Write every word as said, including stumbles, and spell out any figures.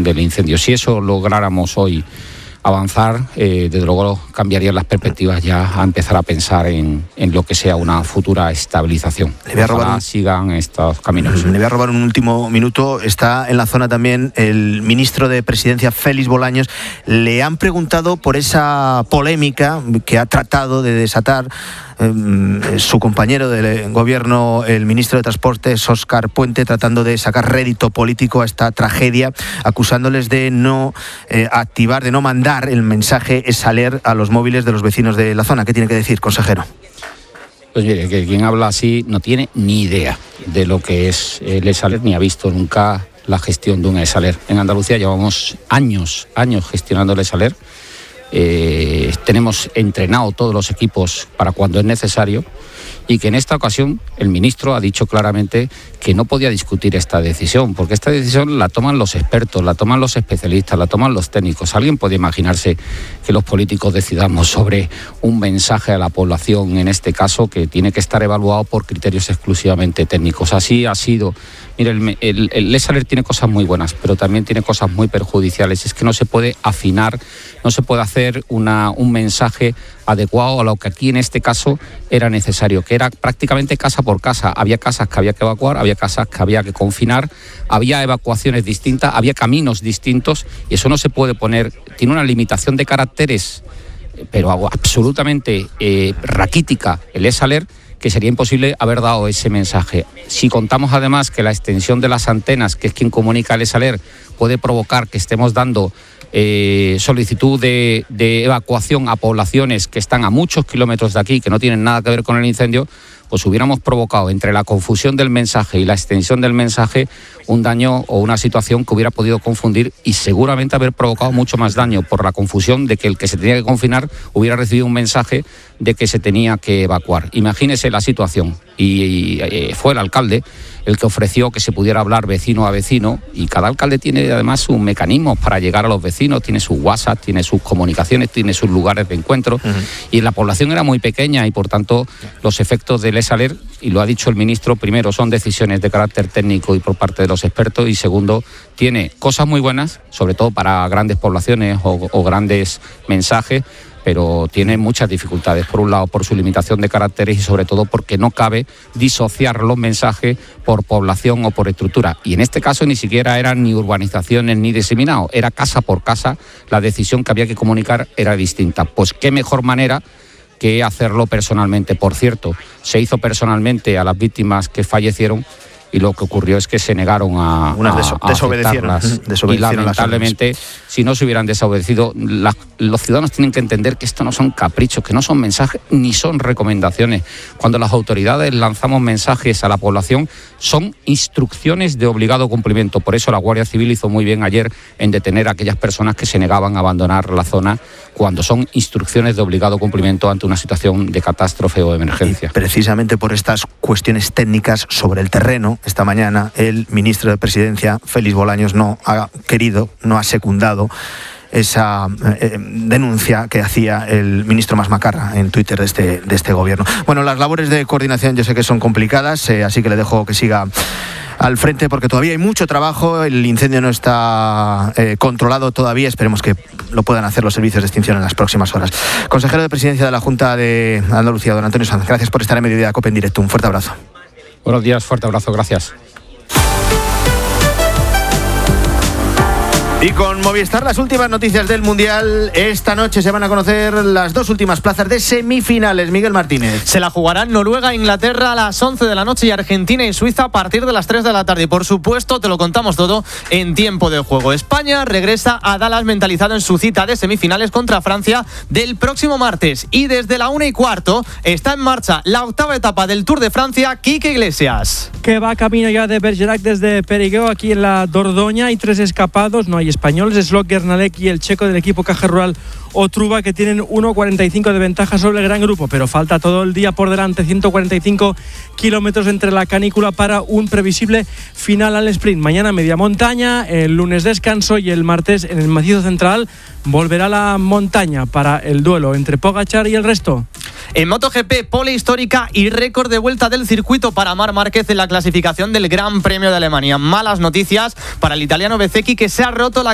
del incendio. Si eso lográramos hoy avanzar, eh, desde luego cambiarían las perspectivas ya a empezar a pensar en, en lo que sea una futura estabilización. Le voy a robar un... sigan estos caminos. Le voy a robar un último minuto. Está en la zona también el ministro de Presidencia, Félix Bolaños. Le han preguntado por esa polémica que ha tratado de desatar eh, su compañero del gobierno, el ministro de Transportes, Óscar Puente, tratando de sacar rédito político a esta tragedia, acusándoles de no eh, activar, de no mandar el mensaje Esaler a los móviles de los vecinos de la zona. ¿Qué tiene que decir, consejero? Pues mire, que quien habla así no tiene ni idea de lo que es el Esaler, ni ha visto nunca la gestión de un Esaler. En Andalucía llevamos años, años gestionando el Esaler. Eh, tenemos entrenado todos los equipos para cuando es necesario, y que en esta ocasión el ministro ha dicho claramente que no podía discutir esta decisión, porque esta decisión la toman los expertos, la toman los especialistas, la toman los técnicos. ¿Alguien puede imaginarse que los políticos decidamos sobre un mensaje a la población, en este caso, que tiene que estar evaluado por criterios exclusivamente técnicos? Así ha sido. Mire, el, el, el Esaler tiene cosas muy buenas, pero también tiene cosas muy perjudiciales. Es que no se puede afinar, no se puede hacer una, un mensaje adecuado a lo que aquí en este caso era necesario, que era prácticamente casa por casa. Había casas que había que evacuar, había casas que había que confinar, había evacuaciones distintas, había caminos distintos, y eso no se puede poner. Tiene una limitación de caracteres, pero absolutamente eh, raquítica el Esaler, que sería imposible haber dado ese mensaje. Si contamos además que la extensión de las antenas, que es quien comunica el Esaler, puede provocar que estemos dando eh, solicitud de, de evacuación a poblaciones que están a muchos kilómetros de aquí, que no tienen nada que ver con el incendio, pues hubiéramos provocado, entre la confusión del mensaje y la extensión del mensaje, un daño o una situación que hubiera podido confundir y seguramente haber provocado mucho más daño por la confusión de que el que se tenía que confinar hubiera recibido un mensaje de que se tenía que evacuar. Imagínese la situación. Y, y, y fue el alcalde el que ofreció que se pudiera hablar vecino a vecino, y cada alcalde tiene además sus mecanismos para llegar a los vecinos, tiene sus WhatsApp, tiene sus comunicaciones, tiene sus lugares de encuentro, uh-huh. Y la población era muy pequeña y por tanto los efectos del Esaler, y lo ha dicho el ministro, primero son decisiones de carácter técnico y por parte de los expertos, y segundo, tiene cosas muy buenas, sobre todo para grandes poblaciones o, o grandes mensajes, pero tiene muchas dificultades. Por un lado, por su limitación de caracteres, y sobre todo porque no cabe disociar los mensajes por población o por estructura. Y en este caso ni siquiera eran ni urbanizaciones ni diseminados, era casa por casa. La decisión que había que comunicar era distinta. Pues qué mejor manera que hacerlo personalmente. Por cierto, se hizo personalmente a las víctimas que fallecieron, y lo que ocurrió es que se negaron a, Unas deso- a, a desobedecieron, desobedecieron. Y lamentablemente, si no se hubieran desobedecido, la, los ciudadanos tienen que entender que esto no son caprichos, que no son mensajes ni son recomendaciones. Cuando las autoridades lanzamos mensajes a la población, son instrucciones de obligado cumplimiento. Por eso la Guardia Civil hizo muy bien ayer en detener a aquellas personas que se negaban a abandonar la zona, cuando son instrucciones de obligado cumplimiento ante una situación de catástrofe o de emergencia. Y precisamente por estas cuestiones técnicas sobre el terreno, esta mañana el ministro de Presidencia, Félix Bolaños, no ha querido, no ha secundado esa eh, denuncia que hacía el ministro Mas Macarra en Twitter de este, de este gobierno. Bueno, las labores de coordinación yo sé que son complicadas, eh, así que le dejo que siga al frente, porque todavía hay mucho trabajo, el incendio no está eh, controlado todavía, esperemos que lo puedan hacer los servicios de extinción en las próximas horas. Consejero de Presidencia de la Junta de Andalucía, don Antonio Sanz, gracias por estar en Mediodía COPE en directo, un fuerte abrazo. Buenos días, fuerte abrazo, gracias. Y con Movistar, las últimas noticias del Mundial. Esta noche se van a conocer las dos últimas plazas de semifinales. Miguel Martínez. Se la jugarán Noruega e Inglaterra a las once de la noche y Argentina y Suiza a partir de las tres de la tarde. Y por supuesto, te lo contamos todo en tiempo de juego. España regresa a Dallas mentalizado en su cita de semifinales contra Francia del próximo martes. Y desde la una y cuarto está en marcha la octava etapa del Tour de Francia. Quique Iglesias. Que va camino ya de Bergerac desde Perigueux, aquí en la Dordoña. Hay tres escapados, no hay españoles, Slok, Guernalec y el checo del equipo Caja Rural Otruba, que tienen uno cuarenta y cinco de ventaja sobre el gran grupo, pero falta todo el día por delante, ciento cuarenta y cinco kilómetros entre la canícula para un previsible final al sprint. Mañana media montaña, el lunes descanso y el martes en el macizo central volverá la montaña para el duelo entre Pogačar y el resto. En MotoGP, pole histórica y récord de vuelta del circuito para Marc Márquez en la clasificación del Gran Premio de Alemania. Malas noticias para el italiano Bezzecchi, que se ha roto la